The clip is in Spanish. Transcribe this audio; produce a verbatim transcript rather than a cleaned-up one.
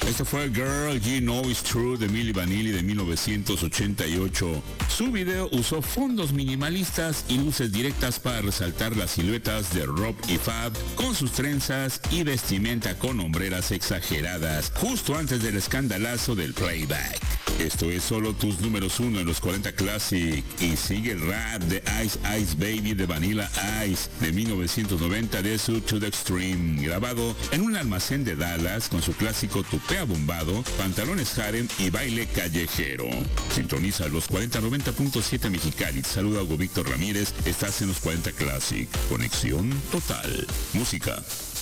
Esto fue Girl, You Know It's True de Milli Vanilli de mil novecientos ochenta y ocho. Su video usó fondos minimalistas y luces directas para resaltar las siluetas de Rob y Fab con sus trenzas y vestimenta con hombreras exageradas, justo antes del escandalazo del playback. Esto es solo tus números uno en los cuarenta Classic, y sigue el rap de Ice Ice Baby de Vanilla Ice de mil novecientos noventa de su To The Extreme, grabado en un almacén de Dallas con su clásico tupé abombado, pantalones harem y baile callejero. Sintoniza los cuarenta noventa punto siete Mexicali. Saluda a Hugo Víctor Ramírez. Estás en los cuarenta Classic. Conexión total. Música.